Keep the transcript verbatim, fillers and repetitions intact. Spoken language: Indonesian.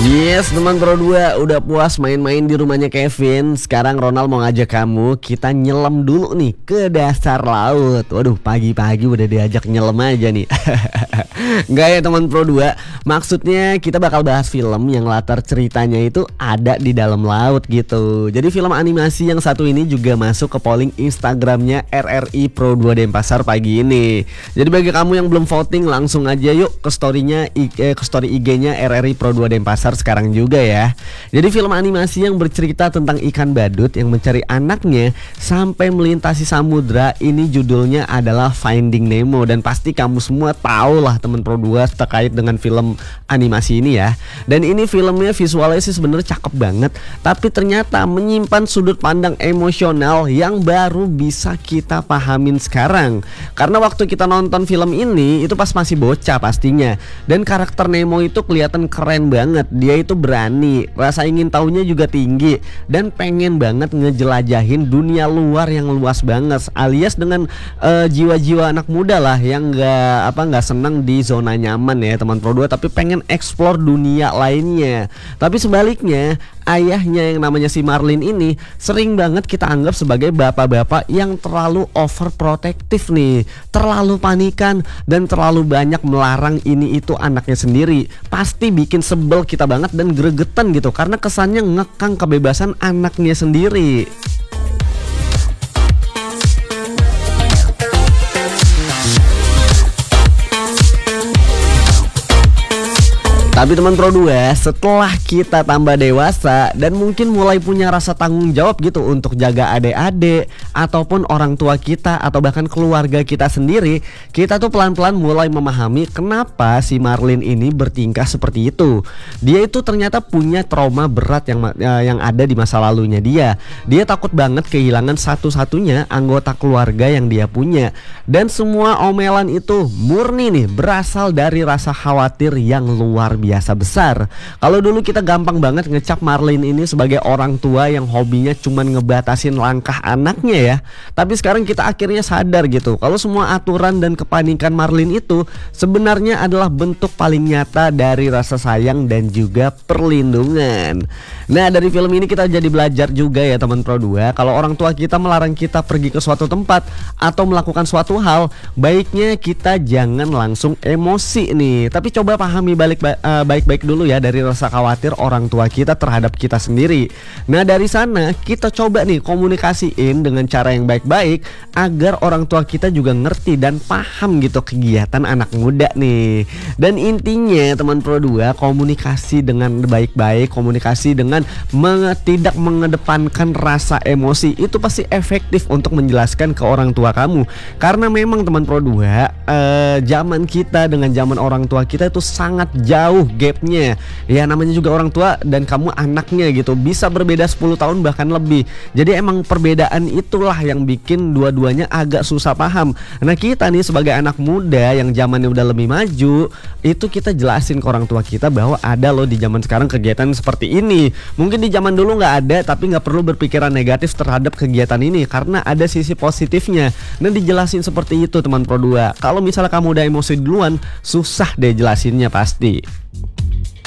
Yes teman Pro dua, udah puas main-main di rumahnya Kevin. Sekarang Ronald mau ngajak kamu, kita nyelam dulu nih ke dasar laut. Waduh, pagi-pagi udah diajak nyelam aja nih. Enggak ya teman Pro dua, maksudnya kita bakal bahas film yang latar ceritanya itu ada di dalam laut gitu. Jadi film animasi yang satu ini juga masuk ke polling Instagramnya R R I Pro dua Denpasar pagi ini. Jadi bagi kamu yang belum voting, langsung aja yuk ke storynya eh, ke story I G-nya R R I Pro dua Denpasar sekarang juga ya. Jadi film animasi yang bercerita tentang ikan badut yang mencari anaknya sampai melintasi samudra, ini judulnya adalah Finding Nemo. Dan pasti kamu semua tahu lah teman Pro dua terkait dengan film animasi ini ya. Dan ini filmnya visualnya sih sebenarnya cakep banget, tapi ternyata menyimpan sudut pandang emosional yang baru bisa kita pahamin sekarang. Karena waktu kita nonton film ini itu pas masih bocah pastinya, dan karakter Nemo itu kelihatan keren banget. Dia itu berani, rasa ingin tahunya juga tinggi, dan pengen banget ngejelajahin dunia luar yang luas banget, alias dengan uh, jiwa-jiwa anak muda lah yang nggak apa nggak senang di zona nyaman ya teman Pro dua, tapi pengen explore dunia lainnya. Tapi sebaliknya, ayahnya yang namanya si Marlin ini sering banget kita anggap sebagai bapak-bapak yang terlalu overprotective nih, terlalu panikan dan terlalu banyak melarang ini itu anaknya sendiri. Pasti bikin sebel kita banget dan gregetan gitu, karena kesannya ngekang kebebasan anaknya sendiri. Tapi teman Pro dua, setelah kita tambah dewasa dan mungkin mulai punya rasa tanggung jawab gitu untuk jaga adik-adik ataupun orang tua kita atau bahkan keluarga kita sendiri, kita tuh pelan-pelan mulai memahami kenapa si Marlin ini bertingkah seperti itu. Dia itu ternyata punya trauma berat yang yang ada di masa lalunya dia. Dia takut banget kehilangan satu-satunya anggota keluarga yang dia punya. Dan semua omelan itu murni nih berasal dari rasa khawatir yang luar biasa biasa besar. Kalau dulu kita gampang banget ngecap Marlin ini sebagai orang tua yang hobinya cuman ngebatasin langkah anaknya ya. Tapi sekarang kita akhirnya sadar gitu, kalau semua aturan dan kepanikan Marlin itu sebenarnya adalah bentuk paling nyata dari rasa sayang dan juga perlindungan. Nah, dari film ini kita jadi belajar juga ya teman Pro dua, kalau orang tua kita melarang kita pergi ke suatu tempat atau melakukan suatu hal, baiknya kita jangan langsung emosi nih, tapi coba pahami balik uh, baik-baik dulu ya dari rasa khawatir orang tua kita terhadap kita sendiri. Nah, dari sana kita coba nih komunikasiin dengan cara yang baik-baik agar orang tua kita juga ngerti dan paham gitu kegiatan anak muda nih. Dan intinya teman Pro dua, komunikasi dengan baik-baik, komunikasi dengan menge tidak mengedepankan rasa emosi, itu pasti efektif untuk menjelaskan ke orang tua kamu. Karena memang teman Pro dua, eh, zaman kita dengan zaman orang tua kita itu sangat jauh gapnya. Ya namanya juga orang tua dan kamu anaknya gitu, bisa berbeda sepuluh tahun bahkan lebih. Jadi emang perbedaan itulah yang bikin dua-duanya agak susah paham. Nah, kita nih sebagai anak muda yang zamannya udah lebih maju, itu kita jelasin ke orang tua kita bahwa ada loh di zaman sekarang kegiatan seperti ini. Mungkin di zaman dulu nggak ada, tapi nggak perlu berpikiran negatif terhadap kegiatan ini karena ada sisi positifnya. Nah, dijelasin seperti itu teman Pro dua. Kalau misalnya kamu udah emosi duluan, susah deh jelasinnya pasti.